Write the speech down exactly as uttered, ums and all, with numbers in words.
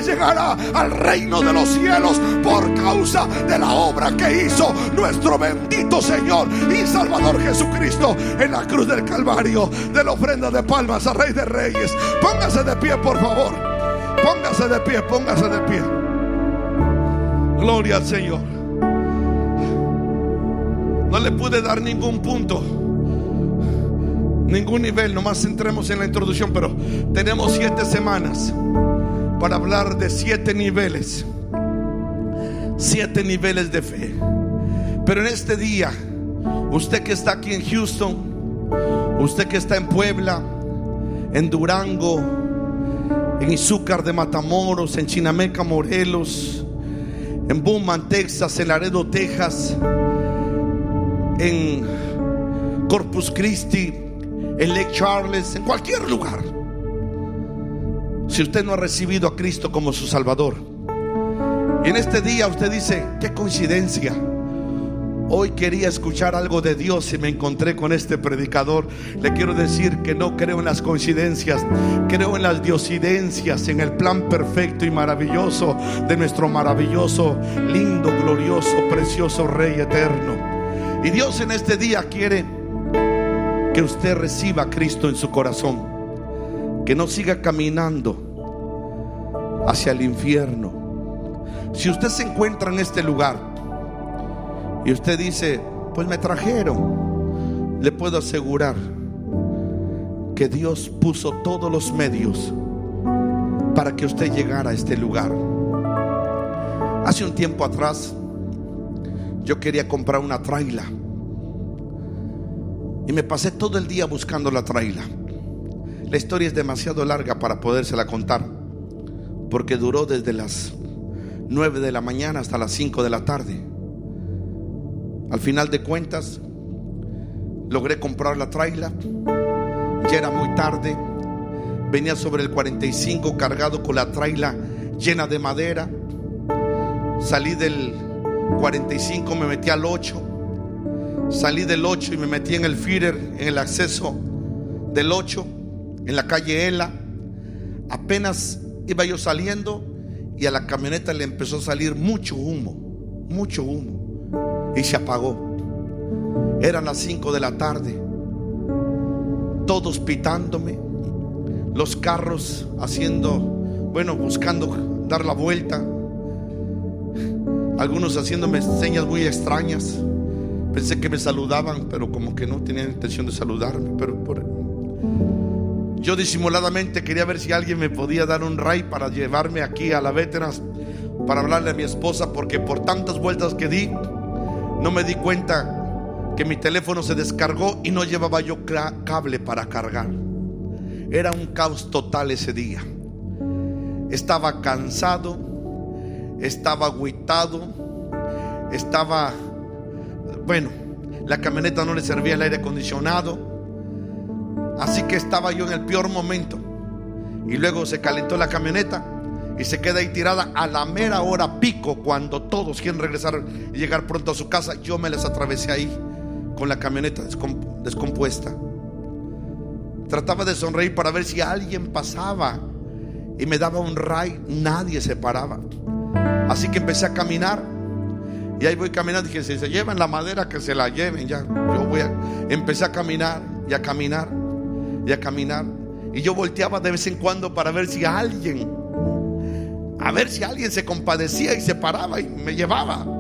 usted llegará al reino de los cielos por causa de la obra que hizo nuestro bendito Señor y Salvador Jesucristo en la cruz del Calvario. De la ofrenda de palmas al Rey de Reyes. Póngase de pie, por favor. Póngase de pie, póngase de pie. Gloria al Señor. No le pude dar ningún punto, ningún nivel, nomás entremos en la introducción. Pero tenemos siete semanas para hablar de siete niveles, siete niveles de fe. Pero en este día, usted que está aquí en Houston, usted que está en Puebla, en Durango, en Izúcar de Matamoros, en Chinameca, Morelos, en Beaumont, Texas, en Laredo, Texas, en Corpus Christi, en Lake Charles, en cualquier lugar. Si usted no ha recibido a Cristo como su Salvador, y en este día usted dice: qué coincidencia, hoy quería escuchar algo de Dios y me encontré con este predicador. Le quiero decir que no creo en las coincidencias, creo en las diosidencias, en el plan perfecto y maravilloso de nuestro maravilloso, lindo, glorioso, precioso Rey eterno. Y Dios en este día quiere que usted reciba a Cristo en su corazón, que no siga caminando hacia el infierno. Si usted se encuentra en este lugar y usted dice: pues me trajeron, le puedo asegurar que Dios puso todos los medios para que usted llegara a este lugar. Hace un tiempo atrás yo quería comprar una traila y me pasé todo el día buscando la traila. La historia es demasiado larga para podérsela contar, porque duró desde las nueve de la mañana hasta las cinco de la tarde. Al final de cuentas logré comprar la traila. Ya era muy tarde. Venía sobre el cuarenta y cinco cargado con la traila llena de madera. Salí del cuarenta y cinco, me metí al ocho. Salí del ocho y me metí en el feeder, en el acceso del ocho, en la calle Ela. Apenas iba yo saliendo y a la camioneta le empezó a salir mucho humo, mucho humo, y se apagó. Eran las cinco de la tarde, todos pitándome, los carros haciendo, bueno, buscando dar la vuelta, algunos haciéndome señas muy extrañas. Pensé que me saludaban, pero como que no tenían intención de saludarme. Pero por... yo disimuladamente quería ver si alguien me podía dar un ride para llevarme aquí a la Veterans, para hablarle a mi esposa, porque por tantas vueltas que di, no me di cuenta que mi teléfono se descargó y no llevaba yo cable para cargar. Era un caos total ese día. Estaba cansado, estaba agüitado, estaba, bueno, la camioneta no le servía el aire acondicionado, así que estaba yo en el peor momento. Y luego se calentó la camioneta y se queda ahí tirada a la mera hora pico, cuando todos quieren regresar y llegar pronto a su casa. Yo me les atravesé ahí con la camioneta descomp- descompuesta. Trataba de sonreír para ver si alguien pasaba y me daba un ride. Nadie se paraba. Así que empecé a caminar. Y ahí voy caminando. Dije: si se llevan la madera, que se la lleven ya. Yo voy a... Empecé a caminar y a caminar y a caminar. Y yo volteaba de vez en cuando para ver si alguien, a ver si alguien se compadecía y se paraba y me llevaba.